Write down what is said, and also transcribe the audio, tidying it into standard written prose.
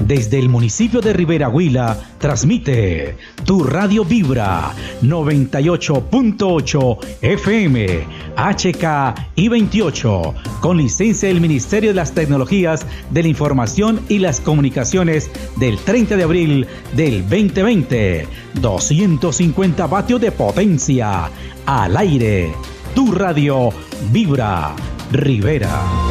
Desde el municipio de Rivera Huila, transmite Tu Radio Vibra 98.8 FM, HK y 28, con licencia del Ministerio de las Tecnologías de la Información y las Comunicaciones del 30 de abril del 2020. 250 vatios de potencia. Al aire, Tu Radio Vibra Rivera.